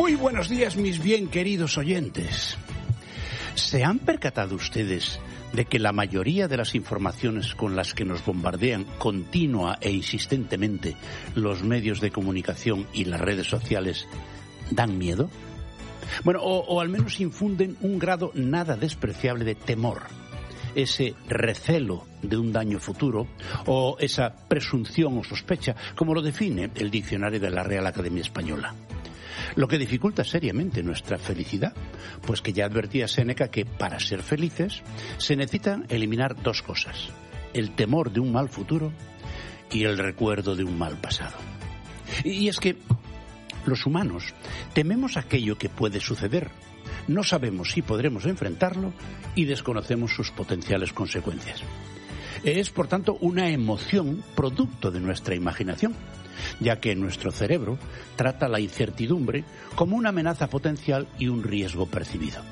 Muy buenos días, mis bien queridos oyentes. ¿Se han percatado ustedes de que la mayoría de las informaciones con las que nos bombardean continua e insistentemente los medios de comunicación y las redes sociales dan miedo? Bueno, o al menos infunden un grado nada despreciable de temor, ese recelo de un daño futuro o esa presunción o sospecha, como lo define el diccionario de la Real Academia Española. Lo que dificulta seriamente nuestra felicidad, pues que ya advertía Séneca que para ser felices se necesitan eliminar dos cosas: el temor de un mal futuro y el recuerdo de un mal pasado. Y es que los humanos tememos aquello que puede suceder, no sabemos si podremos enfrentarlo y desconocemos sus potenciales consecuencias. Es, por tanto, una emoción producto de nuestra imaginación, ya que nuestro cerebro trata la incertidumbre como una amenaza potencial y un riesgo percibido.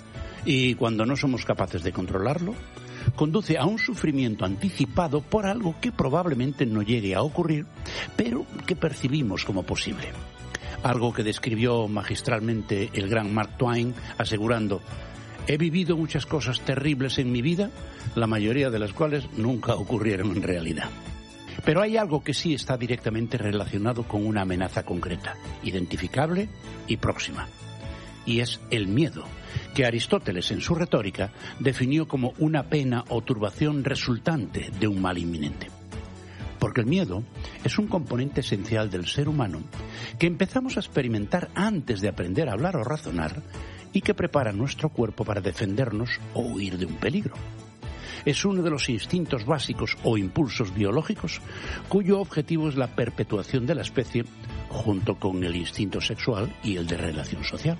Y cuando no somos capaces de controlarlo, conduce a un sufrimiento anticipado por algo que probablemente no llegue a ocurrir, pero que percibimos como posible. Algo que describió magistralmente el gran Mark Twain, asegurando: he vivido muchas cosas terribles en mi vida, la mayoría de las cuales nunca ocurrieron en realidad. Pero hay algo que sí está directamente relacionado con una amenaza concreta, identificable y próxima. Y es el miedo, que Aristóteles en su retórica definió como una pena o turbación resultante de un mal inminente. Porque el miedo es un componente esencial del ser humano que empezamos a experimentar antes de aprender a hablar o razonar y que prepara nuestro cuerpo para defendernos o huir de un peligro. Es uno de los instintos básicos o impulsos biológicos cuyo objetivo es la perpetuación de la especie junto con el instinto sexual y el de relación social.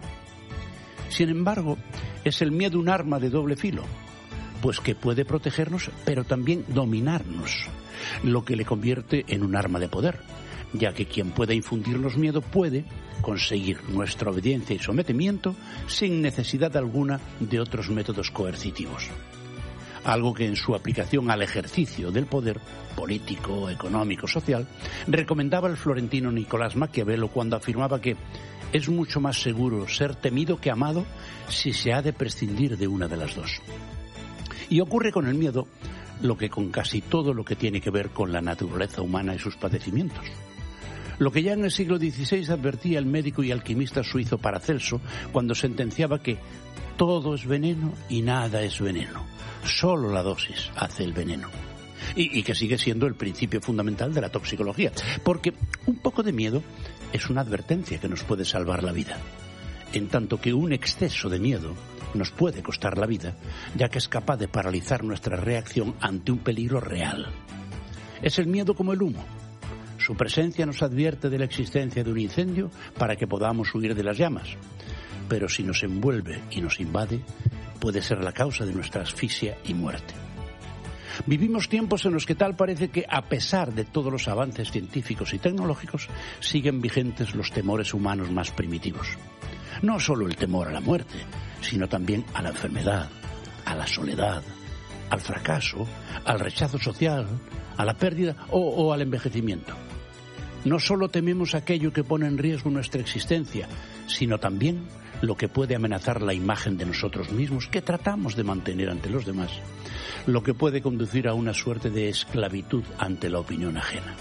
Sin embargo, es el miedo un arma de doble filo, pues que puede protegernos pero también dominarnos, lo que le convierte en un arma de poder, ya que quien pueda infundirnos miedo puede conseguir nuestra obediencia y sometimiento sin necesidad alguna de otros métodos coercitivos. Algo que en su aplicación al ejercicio del poder político, económico, social, recomendaba el florentino Nicolás Maquiavelo cuando afirmaba que es mucho más seguro ser temido que amado si se ha de prescindir de una de las dos. Y ocurre con el miedo lo que con casi todo lo que tiene que ver con la naturaleza humana y sus padecimientos. Lo que ya en el siglo XVI advertía el médico y alquimista suizo Paracelso cuando sentenciaba que todo es veneno y nada es veneno. Solo la dosis hace el veneno. Y que sigue siendo el principio fundamental de la toxicología. Porque un poco de miedo es una advertencia que nos puede salvar la vida. En tanto que un exceso de miedo nos puede costar la vida, ya que es capaz de paralizar nuestra reacción ante un peligro real. Es el miedo como el humo. Su presencia nos advierte de la existencia de un incendio para que podamos huir de las llamas. Pero si nos envuelve y nos invade, puede ser la causa de nuestra asfixia y muerte. Vivimos tiempos en los que tal parece que, a pesar de todos los avances científicos y tecnológicos, siguen vigentes los temores humanos más primitivos. No solo el temor a la muerte, sino también a la enfermedad, a la soledad, al fracaso, al rechazo social, a la pérdida o al envejecimiento. No solo tememos aquello que pone en riesgo nuestra existencia, sino también lo que puede amenazar la imagen de nosotros mismos que tratamos de mantener ante los demás, lo que puede conducir a una suerte de esclavitud ante la opinión ajena.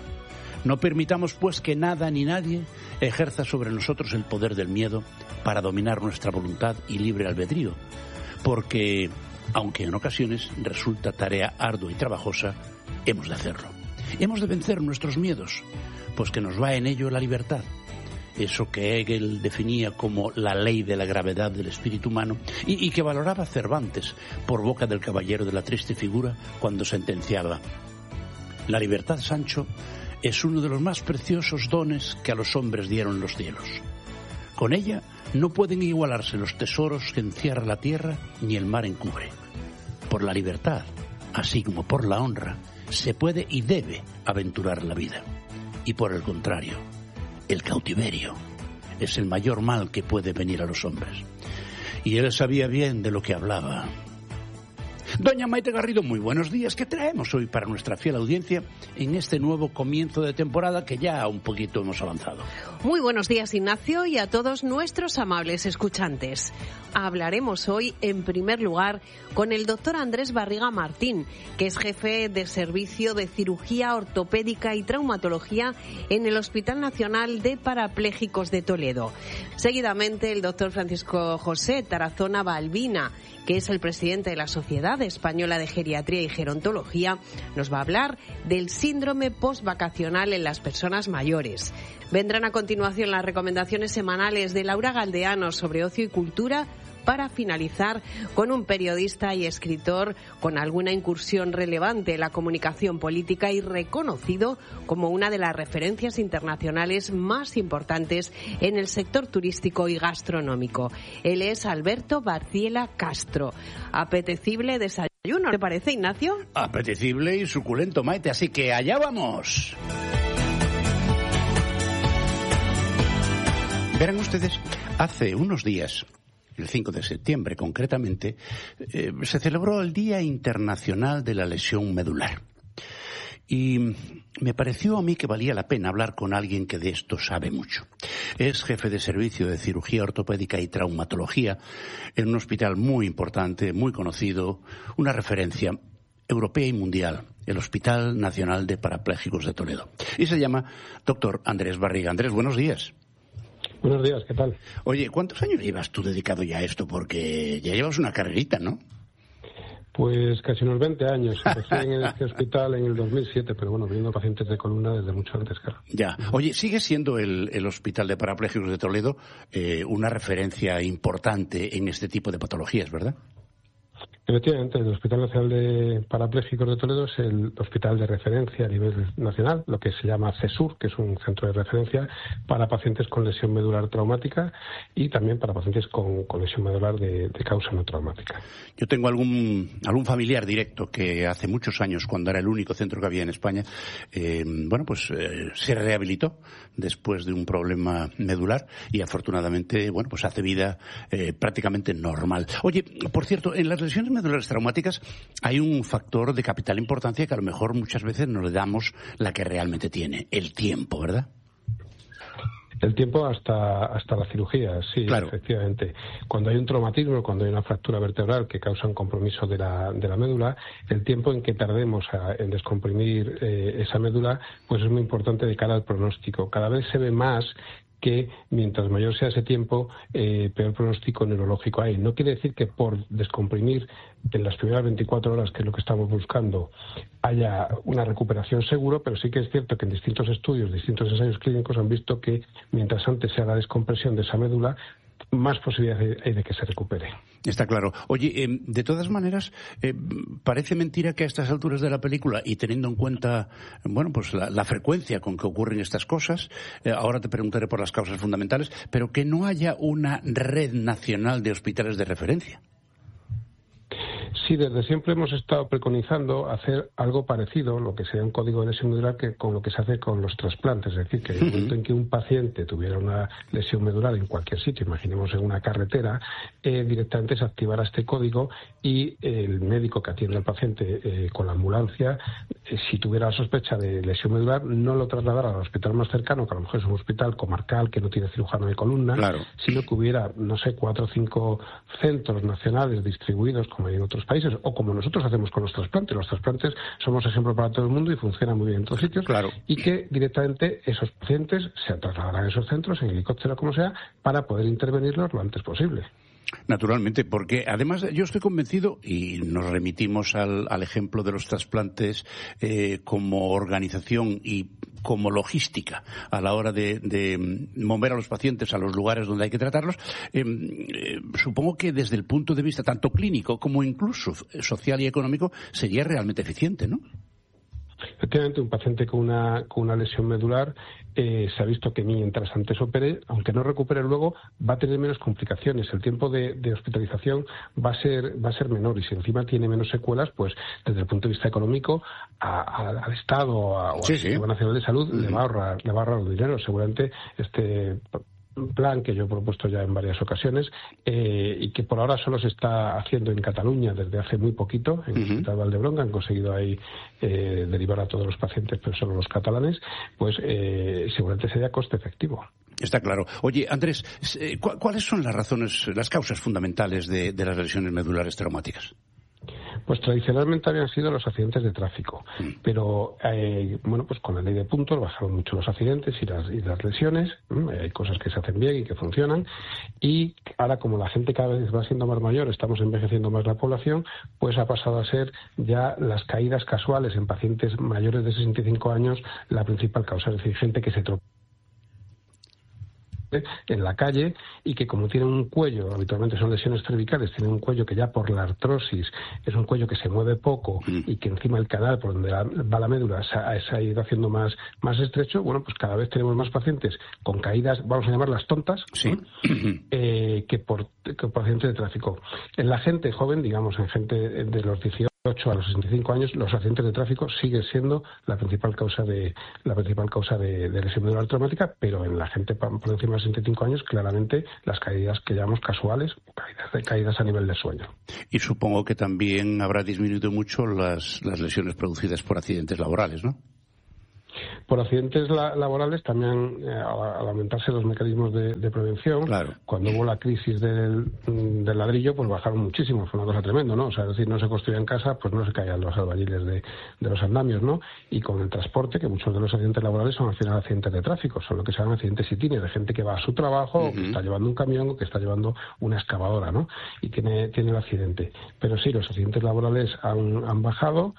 No permitamos, pues, que nada ni nadie ejerza sobre nosotros el poder del miedo para dominar nuestra voluntad y libre albedrío, porque, aunque en ocasiones resulta tarea ardua y trabajosa, hemos de hacerlo. Hemos de vencer nuestros miedos, pues que nos va en ello la libertad. Eso que Hegel definía como la ley de la gravedad del espíritu humano y que valoraba Cervantes por boca del caballero de la triste figura cuando sentenciaba: la libertad, Sancho, es uno de los más preciosos dones que a los hombres dieron los cielos. Con ella no pueden igualarse los tesoros que encierra la tierra ni el mar encubre. Por la libertad, así como por la honra, se puede y debe aventurar la vida. Y por el contrario, el cautiverio es el mayor mal que puede venir a los hombres. Y él sabía bien de lo que hablaba. Doña Maite Garrido, muy buenos días. ¿Qué traemos hoy para nuestra fiel audiencia en este nuevo comienzo de temporada que ya un poquito hemos avanzado? Muy buenos días, Ignacio, y a todos nuestros amables escuchantes. Hablaremos hoy, en primer lugar, con el doctor Andrés Barriga Martín, que es jefe de Servicio de Cirugía Ortopédica y Traumatología en el Hospital Nacional de Parapléjicos de Toledo. Seguidamente, el doctor Francisco José Tarazona Balbina, que es el presidente de la Sociedad Española de Geriatría y Gerontología, nos va a hablar del síndrome postvacacional en las personas mayores. Vendrán a continuación las recomendaciones semanales de Laura Galdeano sobre ocio y cultura, para finalizar con un periodista y escritor con alguna incursión relevante en la comunicación política y reconocido como una de las referencias internacionales más importantes en el sector turístico y gastronómico. Él es Alberto Barciela Castro. Apetecible desayuno, ¿te parece, Ignacio? Apetecible y suculento, Maite, así que allá vamos. Verán ustedes, hace unos días, el 5 de septiembre concretamente, se celebró el Día Internacional de la Lesión Medular. Y me pareció a mí que valía la pena hablar con alguien que de esto sabe mucho. Es jefe de servicio de cirugía ortopédica y traumatología en un hospital muy importante, muy conocido, una referencia europea y mundial, el Hospital Nacional de Parapléjicos de Toledo. Y se llama doctor Andrés Barriga. Andrés, buenos días. Buenos días, ¿qué tal? Oye, ¿cuántos años llevas tú dedicado ya a esto? Porque ya llevas una carrerita, ¿no? Pues casi unos 20 años. Empecé en este hospital en el 2007, pero bueno, viendo pacientes de columna desde mucho antes, claro. Ya. Oye, ¿sigue siendo el Hospital de Parapléjicos de Toledo una referencia importante en este tipo de patologías, verdad? Efectivamente, el Hospital Nacional de Parapléjicos de Toledo es el hospital de referencia a nivel nacional, lo que se llama CESUR, que es un centro de referencia para pacientes con lesión medular traumática y también para pacientes con lesión medular de causa no traumática. Yo tengo algún familiar directo que hace muchos años, cuando era el único centro que había en España, se rehabilitó después de un problema medular y afortunadamente, pues hace vida prácticamente normal. Oye, por cierto, en las lesiones medulares traumáticas hay un factor de capital importancia que a lo mejor muchas veces no le damos la que realmente tiene, el tiempo, ¿verdad? El tiempo hasta la cirugía, sí, claro. Efectivamente. Cuando hay un traumatismo, cuando hay una fractura vertebral que causa un compromiso de la médula, el tiempo en que tardemos en descomprimir esa médula, pues es muy importante de cara al pronóstico. Cada vez se ve más que mientras mayor sea ese tiempo, peor pronóstico neurológico hay. No quiere decir que por descomprimir en las primeras 24 horas, que es lo que estamos buscando, haya una recuperación seguro, pero sí que es cierto que en distintos estudios, distintos ensayos clínicos han visto que mientras antes se haga descompresión de esa médula, más posibilidades hay de que se recupere. Está claro. Oye, de todas maneras, parece mentira que a estas alturas de la película, y teniendo en cuenta, la frecuencia con que ocurren estas cosas, ahora te preguntaré por las causas fundamentales, pero que no haya una red nacional de hospitales de referencia. Sí, desde siempre hemos estado preconizando hacer algo parecido, lo que sería un código de lesión medular, que con lo que se hace con los trasplantes. Es decir, que en el momento en que un paciente tuviera una lesión medular en cualquier sitio, imaginemos en una carretera, directamente se activara este código y el médico que atiende al paciente con la ambulancia, si tuviera la sospecha de lesión medular, no lo trasladara al hospital más cercano, que a lo mejor es un hospital comarcal que no tiene cirujano de columna, claro, sino que hubiera, 4 o 5 centros nacionales distribuidos, como hay en otros países, o como nosotros hacemos con los trasplantes. Los trasplantes somos ejemplo para todo el mundo y funcionan muy bien en todos sitios. Claro. Y que directamente esos pacientes se trasladarán a esos centros, en helicóptero, como sea, para poder intervenirlos lo antes posible. Naturalmente, porque además yo estoy convencido, y nos remitimos al ejemplo de los trasplantes como organización y como logística a la hora de mover a los pacientes a los lugares donde hay que tratarlos, supongo que desde el punto de vista tanto clínico como incluso social y económico sería realmente eficiente, ¿no? Efectivamente, un paciente con una lesión medular se ha visto que mientras antes opere, aunque no recupere luego, va a tener menos complicaciones. El tiempo de hospitalización va a ser menor, y si encima tiene menos secuelas, pues desde el punto de vista económico al Estado o al Sistema Nacional de Salud le va a ahorrar dinero. Seguramente plan que yo he propuesto ya en varias ocasiones y que por ahora solo se está haciendo en Cataluña desde hace muy poquito, en el Hospital Vall-d'Hebron, que han conseguido ahí derivar a todos los pacientes, pero solo los catalanes, pues seguramente sería coste efectivo. Está claro. Oye, Andrés, ¿cuáles son las razones, las causas fundamentales de las lesiones medulares traumáticas? Pues tradicionalmente habían sido los accidentes de tráfico, pero bueno, pues con la ley de puntos bajaron mucho los accidentes y las lesiones. Hay cosas que se hacen bien y que funcionan, y ahora, como la gente cada vez va siendo más mayor, estamos envejeciendo más la población, pues ha pasado a ser ya las caídas casuales en pacientes mayores de 65 años la principal causa, es decir, gente que se tropezó en la calle y que, como tienen un cuello, habitualmente son lesiones cervicales, tienen un cuello que ya por la artrosis es un cuello que se mueve poco y que encima el canal por donde va la médula se ha ido haciendo más estrecho. Bueno, pues cada vez tenemos más pacientes con caídas, vamos a llamarlas tontas, sí. que por accidentes de tráfico. En la gente joven, digamos, en gente de los 18 a los 65 años, los accidentes de tráfico siguen siendo la principal causa de lesión medular traumática, pero en la gente por encima de 65 años, claramente las caídas que llamamos casuales, caídas a nivel de sueño. Y supongo que también habrá disminuido mucho las lesiones producidas por accidentes laborales, ¿no? Por accidentes laborales también, al aumentarse los mecanismos de prevención, claro. Cuando hubo la crisis del ladrillo, pues bajaron muchísimo, fue una cosa tremenda, ¿no? O sea, es decir, no se construía en casa, pues no se caían los albañiles de los andamios, ¿no? Y con el transporte, que muchos de los accidentes laborales son al final accidentes de tráfico, son lo que se llaman accidentes sitines, de gente que va a su trabajo, o que está llevando un camión, o que está llevando una excavadora, ¿no? Y tiene el accidente. Pero sí, los accidentes laborales han bajado,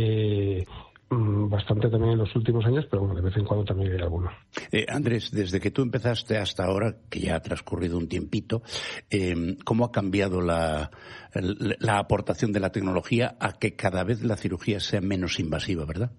bastante también en los últimos años, pero bueno, de vez en cuando también hay alguno. Andrés, desde que tú empezaste hasta ahora, que ya ha transcurrido un tiempito, ¿cómo ha cambiado la aportación de la tecnología a que cada vez la cirugía sea menos invasiva, verdad?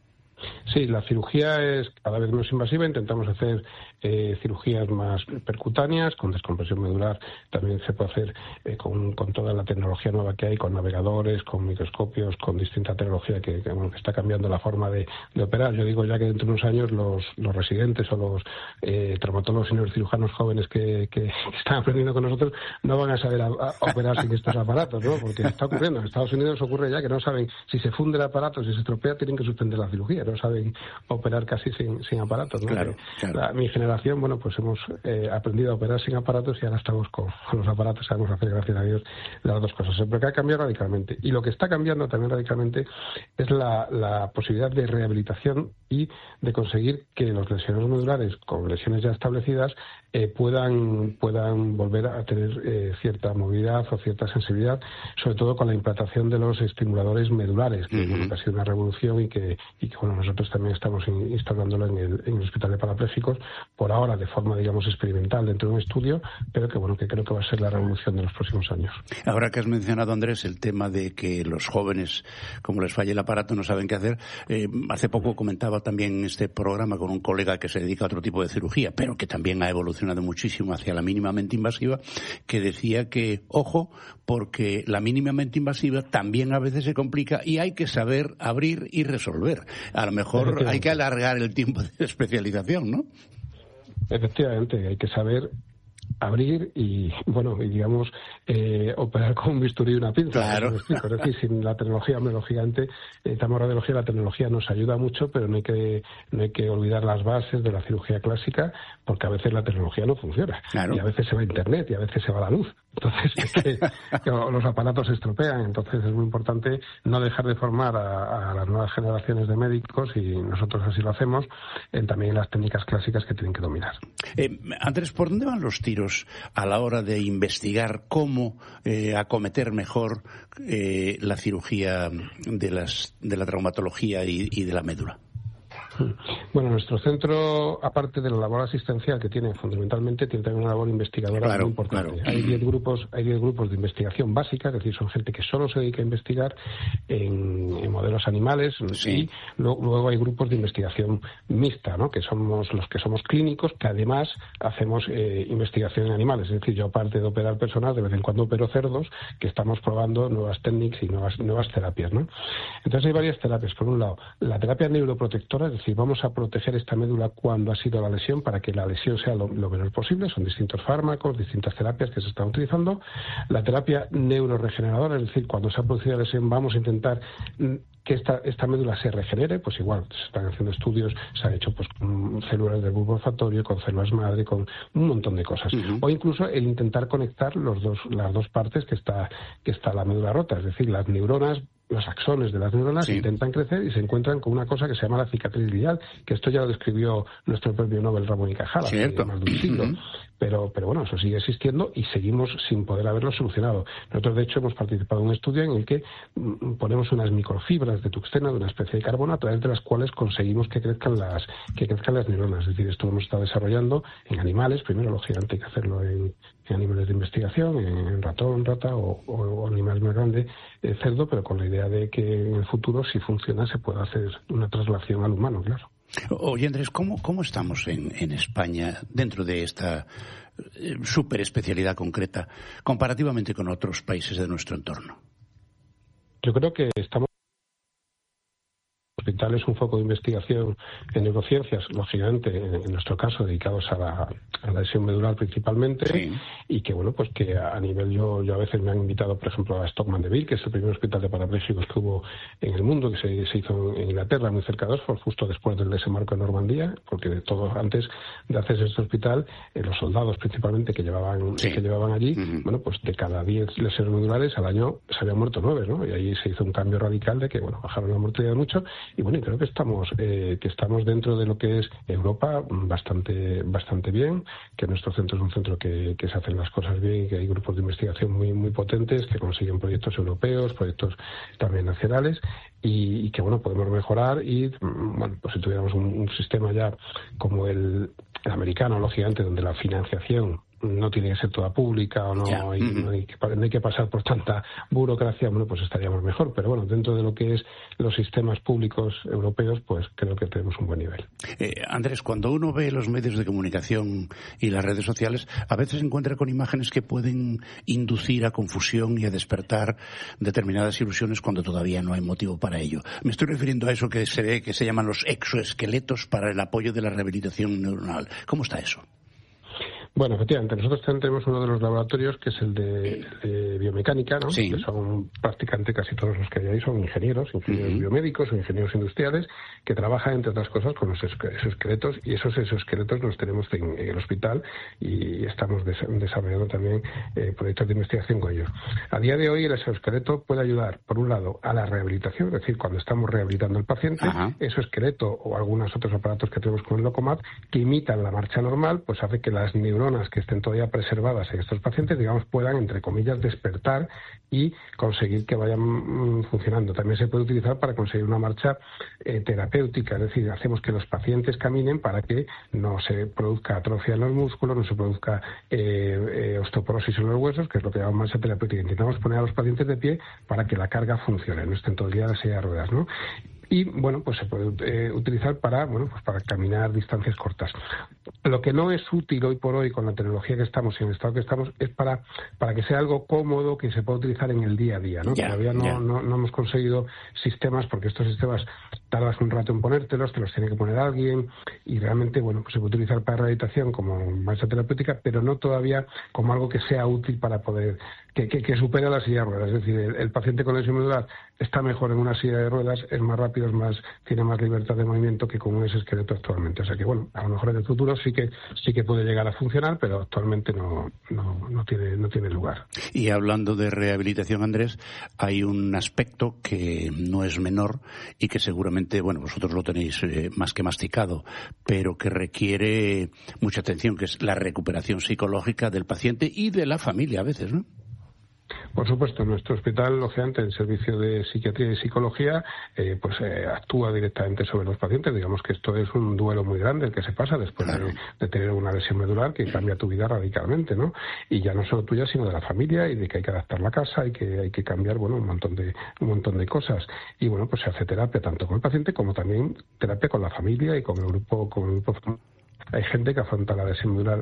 Sí, la cirugía es cada vez menos invasiva. Intentamos hacer cirugías más percutáneas, con descompresión medular. También se puede hacer con toda la tecnología nueva que hay, con navegadores, con microscopios, con distinta tecnología que está cambiando la forma de operar. Yo digo ya que dentro de unos años los residentes o los traumatólogos y neurocirujanos jóvenes que están aprendiendo con nosotros no van a saber operar sin estos aparatos, ¿no? Porque está ocurriendo. En Estados Unidos ocurre ya que no saben si se funde el aparato, si se estropea, tienen que suspender la cirugía. No saben operar casi sin aparatos, ¿no? Claro. Mi generación, bueno, pues hemos aprendido a operar sin aparatos y ahora estamos con los aparatos, sabemos hacer, gracias a Dios, las dos cosas. Pero que ha cambiado radicalmente. Y lo que está cambiando también radicalmente es la posibilidad de rehabilitación y de conseguir que los lesionados medulares con lesiones ya establecidas puedan volver a tener cierta movilidad o cierta sensibilidad, sobre todo con la implantación de los estimuladores medulares, que ha sido una revolución y que bueno, nosotros también estamos instalándolo en el Hospital de Parapléjicos, por ahora de forma, digamos, experimental dentro de un estudio, pero que bueno, que creo que va a ser la revolución de los próximos años. Ahora que has mencionado, Andrés, el tema de que los jóvenes, como les falle el aparato, no saben qué hacer, hace poco comentaba también este programa con un colega que se dedica a otro tipo de cirugía, pero que también ha evolucionado muchísimo hacia la mínimamente invasiva, que decía que, ojo, porque la mínimamente invasiva también a veces se complica y hay que saber abrir y resolver. A lo mejor hay que alargar el tiempo de especialización, ¿no? Efectivamente, hay que saber abrir y, bueno, y digamos, operar con un bisturí y una pinza. Claro. Es decir, sin la tecnología, lógicamente, necesitamos radiología, la tecnología nos ayuda mucho, pero no hay que olvidar las bases de la cirugía clásica, porque a veces la tecnología no funciona. Claro. Y a veces se va a Internet y a veces se va la luz. Entonces, que los aparatos se estropean. Entonces, es muy importante no dejar de formar a las nuevas generaciones de médicos, y nosotros así lo hacemos, también en las técnicas clásicas que tienen que dominar. Andrés, ¿por dónde van los tiros a la hora de investigar cómo acometer mejor la cirugía de la traumatología y de la médula? Bueno, nuestro centro, aparte de la labor asistencial que tiene fundamentalmente, tiene también una labor investigadora muy importante. Claro. Hay 10 grupos de investigación básica, es decir, son gente que solo se dedica a investigar en modelos animales, sí. Y luego hay grupos de investigación mixta, ¿no? Que somos los que somos clínicos, que además hacemos investigación en animales. Es decir, yo, aparte de operar personas, de vez en cuando opero cerdos, que estamos probando nuevas técnicas y nuevas terapias, ¿no? Entonces hay varias terapias. Por un lado, la terapia neuroprotectora, es decir, vamos a proteger esta médula cuando ha sido la lesión para que la lesión sea lo menor posible. Son distintos fármacos, distintas terapias que se están utilizando. La terapia neuroregeneradora, es decir, cuando se ha producido la lesión vamos a intentar que esta médula se regenere, pues igual se están haciendo estudios, se han hecho pues con células del bulbo olfatorio, con células madre, con un montón de cosas. O incluso el intentar conectar las dos partes que está la médula rota, es decir, las neuronas, los axones de las neuronas intentan crecer y se encuentran con una cosa que se llama la cicatriz glial, que esto ya lo describió nuestro premio Nobel Ramón y Cajal hace más de un siglo. Pero bueno, eso sigue existiendo y seguimos sin poder haberlo solucionado. Nosotros, de hecho, hemos participado en un estudio en el que ponemos unas microfibras de tuxteno de una especie de carbono a través de las cuales conseguimos que crezcan las neuronas. Es decir, esto lo hemos estado desarrollando en animales. Primero, lógicamente, hay que hacerlo en animales de investigación, en ratón, rata o animales más grandes, cerdo, pero con la idea de que en el futuro, si funciona, se pueda hacer una traslación al humano, claro. Oye, Andrés, ¿cómo estamos en España dentro de esta super especialidad concreta comparativamente con otros países de nuestro entorno? Yo creo que estamos... El hospital es un foco de investigación en neurociencias, lógicamente, en nuestro caso, dedicados a la lesión medular principalmente, y que, bueno, pues que a nivel, yo a veces me han invitado, por ejemplo, a Stockman Deville, que es el primer hospital de parapléjicos que hubo en el mundo, que se hizo en Inglaterra, muy cerca de Oxford, justo después del desembarco en Normandía, porque de todo antes de hacerse este hospital, los soldados principalmente que llevaban allí, bueno, pues de cada 10 lesiones medulares al año se habían muerto 9, ¿no? Y ahí se hizo un cambio radical de que, bueno, bajaron la mortalidad mucho. Y bueno, creo que estamos dentro de lo que es Europa bastante bien, que nuestro centro es un centro que se hacen las cosas bien, que hay grupos de investigación muy potentes que consiguen proyectos europeos, proyectos también nacionales, y que bueno, podemos mejorar. Y bueno, pues si tuviéramos un sistema ya como el americano, lógicamente, donde la financiación no tiene que ser toda pública o no hay que pasar por tanta burocracia, bueno, pues estaríamos mejor. Pero bueno, dentro de lo que es los sistemas públicos europeos, pues creo que tenemos un buen nivel. Andrés, cuando uno ve los medios de comunicación y las redes sociales, a veces se encuentra con imágenes que pueden inducir a confusión y a despertar determinadas ilusiones cuando todavía no hay motivo para ello. Me estoy refiriendo a eso que se ve que se llaman los exoesqueletos para el apoyo de la rehabilitación neuronal. ¿Cómo está eso? Bueno, efectivamente, nosotros tenemos uno de los laboratorios que es el de biomecánica, ¿no? Que son prácticamente casi todos los que hay ahí son ingenieros biomédicos o ingenieros industriales que trabajan, entre otras cosas, con los exoesqueletos, y esos exoesqueletos los tenemos en el hospital y estamos desarrollando también proyectos de investigación con ellos. A día de hoy el exoesqueleto puede ayudar, por un lado, a la rehabilitación, es decir, cuando estamos rehabilitando al paciente, exoesqueleto o algunos otros aparatos que tenemos con el Locomap que imitan la marcha normal, pues hace que las neuronas que estén todavía preservadas en estos pacientes, digamos, puedan, entre comillas, despertar y conseguir que vayan funcionando. También se puede utilizar para conseguir una marcha terapéutica, es decir, hacemos que los pacientes caminen para que no se produzca atrofia en los músculos, no se produzca osteoporosis en los huesos, que es lo que llamamos marcha terapéutica. Intentamos poner a los pacientes de pie para que la carga funcione, no estén todo el día en la silla de ruedas, ¿no? Y bueno, pues se puede utilizar para caminar distancias cortas. Lo que no es útil hoy por hoy con la tecnología que estamos y en el estado que estamos es para que sea algo cómodo que se pueda utilizar en el día a día, ¿no? Todavía no hemos conseguido sistemas, porque estos sistemas tardas un rato en ponértelos, te los tiene que poner alguien, y realmente, bueno, pues se puede utilizar para rehabilitación como marcha terapéutica, pero no todavía como algo que sea útil para poder que supere la silla de ruedas. Es decir, el paciente con lesión medular está mejor en una silla de ruedas, es más rápido, tiene más libertad de movimiento que con un exoesqueleto actualmente. O sea que, bueno, a lo mejor en el futuro sí que puede llegar a funcionar, pero actualmente no tiene lugar. Y hablando de rehabilitación, Andrés, hay un aspecto que no es menor y que seguramente, bueno, vosotros lo tenéis más que masticado, pero que requiere mucha atención, que es la recuperación psicológica del paciente y de la familia a veces, ¿no? Por supuesto, nuestro hospital, lógicamente, el servicio de psiquiatría y psicología, actúa directamente sobre los pacientes. Digamos que esto es un duelo muy grande el que se pasa después de tener una lesión medular que cambia tu vida radicalmente, ¿no? Y ya no solo tuya, sino de la familia, y de que hay que adaptar la casa, y que hay que cambiar, bueno, un montón de cosas. Y bueno, pues se hace terapia tanto con el paciente como también terapia con la familia y con el grupo. Hay gente que afronta la lesión medular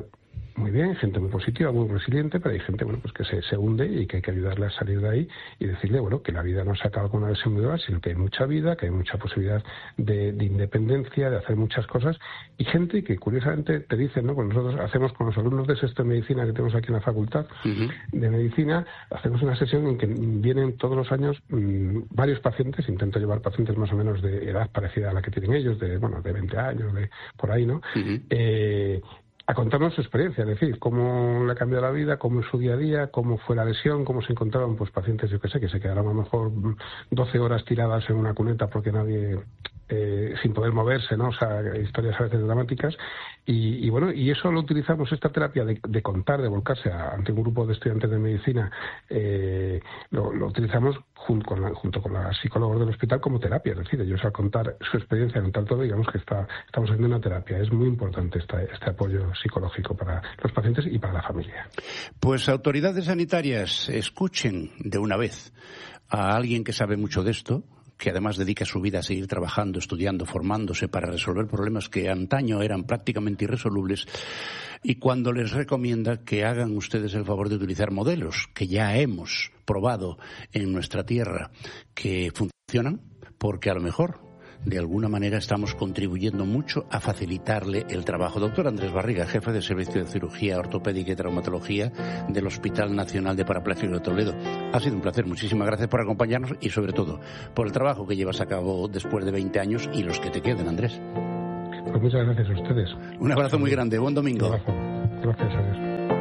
muy bien, gente muy positiva, muy resiliente, pero hay gente, bueno, pues que se hunde y que hay que ayudarle a salir de ahí y decirle, bueno, que la vida no se acaba con una lesión muy grave, sino que hay mucha vida, que hay mucha posibilidad de independencia, de hacer muchas cosas, y gente que curiosamente te dicen, ¿no? Pues nosotros hacemos con los alumnos de sexto de medicina que tenemos aquí en la facultad de medicina, hacemos una sesión en que vienen todos los años varios pacientes, intento llevar pacientes más o menos de edad parecida a la que tienen ellos, de 20 años, de por ahí, ¿no? A contarnos su experiencia, es decir, cómo le ha cambiado la vida, cómo es su día a día, cómo fue la lesión, cómo se encontraban pues pacientes, yo que sé, que se quedaron a lo mejor 12 horas tiradas en una cuneta porque nadie, sin poder moverse, ¿no? O sea, historias a veces dramáticas. Y bueno, y eso lo utilizamos, esta terapia de contar, de volcarse ante un grupo de estudiantes de medicina, lo utilizamos junto con los psicólogos del hospital como terapia. Es decir, ellos al contar su experiencia, contar todo, digamos que estamos haciendo una terapia. Es muy importante este apoyo psicológico para los pacientes y para la familia. Pues autoridades sanitarias, escuchen de una vez a alguien que sabe mucho de esto, que además dedica su vida a seguir trabajando, estudiando, formándose para resolver problemas que antaño eran prácticamente irresolubles, y cuando les recomienda que hagan ustedes el favor de utilizar modelos que ya hemos probado en nuestra tierra, que funcionan, porque a lo mejor de alguna manera estamos contribuyendo mucho a facilitarle el trabajo. Doctor Andrés Barriga, jefe de Servicio de Cirugía Ortopédica y Traumatología del Hospital Nacional de Parapléjicos de Toledo. Ha sido un placer. Muchísimas gracias por acompañarnos y, sobre todo, por el trabajo que llevas a cabo después de 20 años y los que te queden, Andrés. Pues muchas gracias a ustedes. Un abrazo muy grande. Buen domingo. Un abrazo. Gracias a Dios.